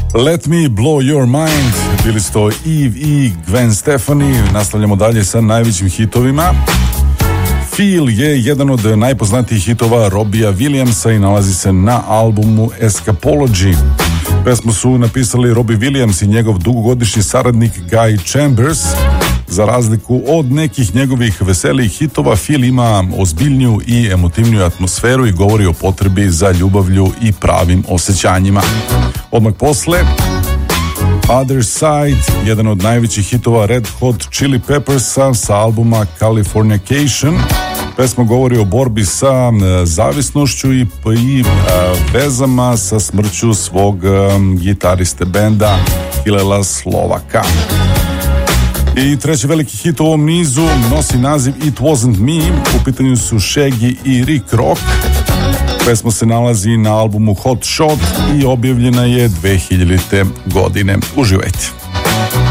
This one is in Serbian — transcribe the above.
Let Me Blow Your Mind, bili su to Eve i Gwen Stefani. Nastavljamo dalje sa najvećim hitovima. Feel je jedan od najpoznatijih hitova Robbija Williamsa i nalazi se na albumu Escapology. Pesmu su napisali Robbie Williams i njegov dugogodišnji saradnik Guy Chambers. Za razliku od nekih njegovih veselijih hitova, Feel ima ozbiljniju i emotivniju atmosferu i govori o potrebi za ljubavlju i pravim osjećanjima. Odmah posle Other Side, jedan od najvećih hitova Red Hot Chili Peppersa sa albuma Californication. Pesma govori o borbi sa zavisnošću i vezama sa smrću svog gitariste benda Hilela Slovaka. I treći veliki hit u ovom nizu nosi naziv It Wasn't Me. U pitanju su Shaggy i Rick Rock. Pesma se nalazi na albumu Hot Shot i objavljena je 2000. godine. Uživajte.